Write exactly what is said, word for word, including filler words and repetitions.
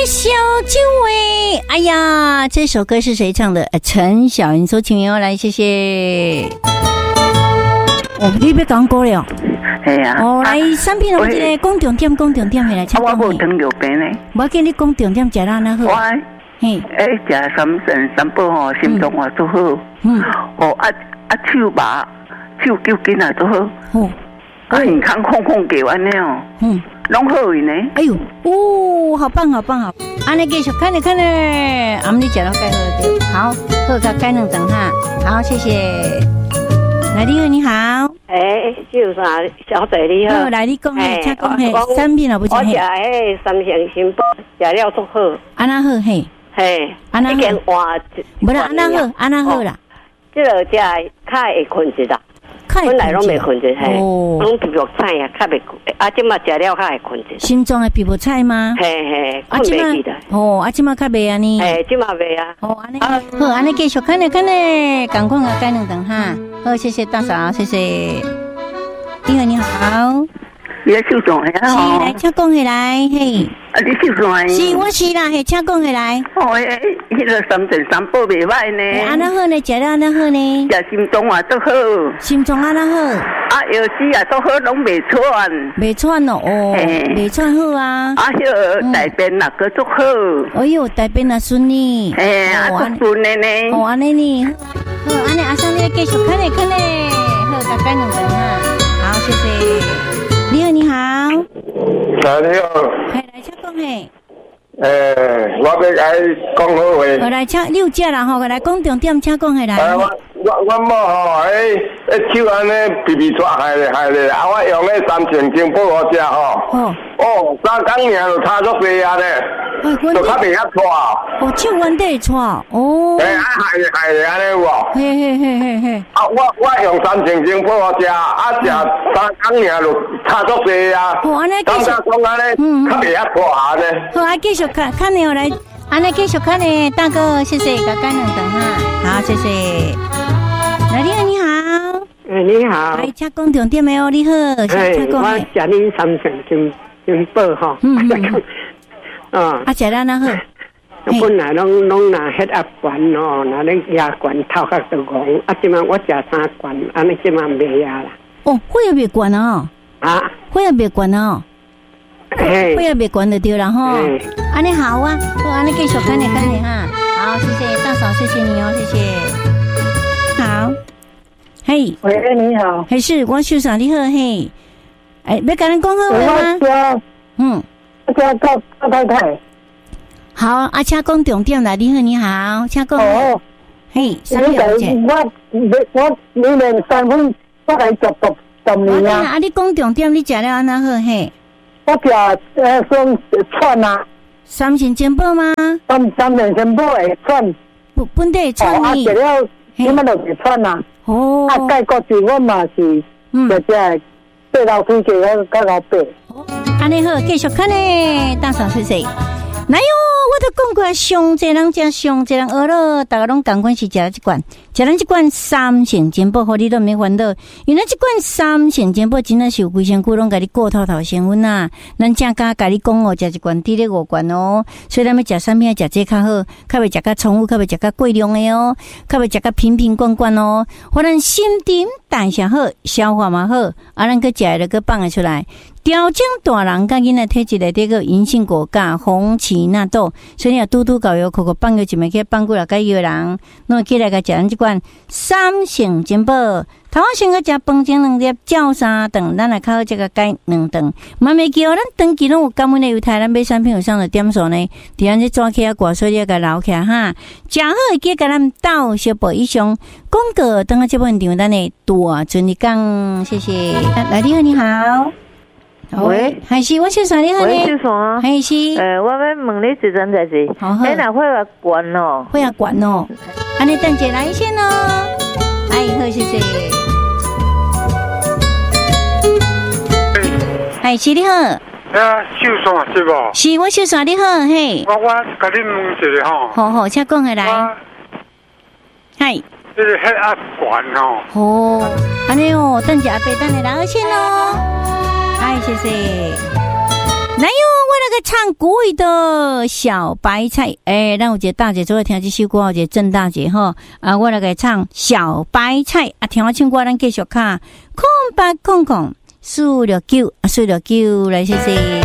小酒味。哎呀，这首歌是谁唱的？呃，陈小云所请哦，来，谢谢。哦，你别讲过了。 系啊。 哦，来，产品我这个讲重点，讲重点，来，请讲。 我无糖尿病呢。 我跟你讲重点，食啦那好。 我嘿，诶，食三神三宝吼，心脏也做好。嗯。哦，啊啊，手麻，手脚筋也做好。哦。啊，健康空空给完了哦。嗯。拢好运呢。 哎呦，哦，好棒，好棒，好。安尼继续看咧看咧，俺们你食到该喝的，好，喝个该能等哈。好，谢谢。来，你好，你好。 诶，就是啥，小姐你好。 好，来你讲嘿，请讲嘿，产品啊不是嘿。 我食迄三成新宝，食了足好。 安那好嘿。 嘿， 安那好。 一件换。 不啦，安那好，安那好啦。 这个食较会困一啦。本来拢未困着，嘿，拢皮肤菜啊，较袂困。啊，即马食了较会困着。 心脏的皮肤菜吗？ 嘿嘿，困袂去的。 哦，啊，即马较袂安尼。 嘿，即马袂啊。 哦，安尼。好，安尼继续看咧看咧，赶快啊，改两顿哈。好，谢谢大嫂，谢谢。你好，你好。 你来秀总呀？ 是，来，请讲起来，嘿。 啊，你秀总啊？ 是，我是啦，嘿，请讲起来。 哦，诶，迄个三神三宝袂歹呢。 安那好呢？食了安那好呢？ 食心脏也都好。 心脏安那好？ 啊，药水也都好，拢袂喘。 袂喘哦，哦，袂喘好啊。 啊，迄个大便也个足好。 哎呦，大便也顺利。 嘿，啊，足顺的呢。 哦，安尼呢。好，安尼阿生你继续看咧看咧，好，大概两顿哈。好，谢谢。你好，你好。啊， 你好。 系来请讲嘿。 诶，我要来讲好话。 我来请六只啦吼，来讲重点，请讲下来。 我我我某吼，诶，诶手安尼皮皮抓害咧害咧，啊，我用咧三千金补我食吼。哦。哦，三工尔就差足济啊咧，就较袂遐拖。 哦，手温底拖哦。 诶，啊害咧害咧安尼有无？ 嘿嘿嘿嘿嘿。 啊，我我用三千金补我食，啊食三工尔就差足济啊。 哦，安尼继续。 讲安尼，较袂遐拖啊咧。 好，啊继续看看你来，安尼继续看你大哥，谢谢，刚刚两等哈，好，谢谢。来，你好，你好。 诶，你好。 来，请讲重点没有？你好，请讲。 我食你三成金金宝吼。嗯嗯。哦。啊， 食了那好。 本来拢拢拿迄啊罐哦，拿咧牙罐头壳都讲，啊，即马我食三罐，安尼即马袂啊啦。 哦，血也别管哦。 啊， 血也别管哦。血也别管就对了哈。安尼好啊，好，安尼继续看你看你哈。好，谢谢大嫂，谢谢你哦，谢谢。好。嘿， 喂，你好， 还是我秀嫂你好嘿，哎，要跟人讲好话吗？嗯， 我叫高高太太。 好，啊，请讲重点啦，你好，你好，请讲。哦，嘿，三小姐， 我我你们三分我来做做做年啊。 啊，你讲重点，你食了安那好嘿？ 我食呃双串啊， 三型煎包吗？ 三三型煎包会串， 本本地串呢？ 啊，食了你们就是串啊。哦，啊，盖国字我嘛是，嗯，就这八老推荐我到老八。 安尼好，继续看呢，大嫂谢谢。来哟，我都讲过，上济人食上济人学了，大家拢共款是食了一罐，食了一罐三成煎包，互你都免烦恼。因为这罐三成煎包真的是有规身躯拢甲你过透透成分啊，咱正甲甲你讲哦，食一罐抵咧五罐哦。所以咱要食产品，食这较好，较袂食甲重复，较袂食甲过量的哦，较袂食甲瓶瓶罐罐哦。互咱心情代谢好，消化嘛好，啊，咱去食了去放得出来。调整大人甲囡仔体质内底个银杏果苷、红芪纳豆，所以你要拄拄搞药，口口放药一枚去放过来甲药人，弄起来甲食咱即罐三成煎包。头先个食饭前两粒，照三顿，咱来靠这个改两顿。慢慢记哦，咱长期拢有感恩的犹太，咱买产品有上的点数呢，伫咱这抓起啊挂水，你甲留起哈。食好会记甲咱斗小宝以上广告，等下这部分场咱的大尊你讲，谢谢。来，你好，你好。喂，还是我是啥你好呢？ 喂，是啥？ 还是？ 诶，我要问你一件代志。好好。你若血压悬哦？ 血压悬哦。安尼等者来先哦。哎，好，谢谢。哎，是你好。 啊，秀山是无？ 是我秀山你好，嘿。 我我甲你问一下吼。 好好，请讲下来。嗨。 这个血压悬哦。 哦，安尼哦，等者阿伯等下来先咯。哎，谢谢。 来哟，我那个唱国语的小白菜，诶、欸，让我一个大姐做听这首歌，一个郑大姐吼啊，我那个唱小白菜啊，听我唱歌，咱继续看空八空空，数六九啊，数六九来谢谢。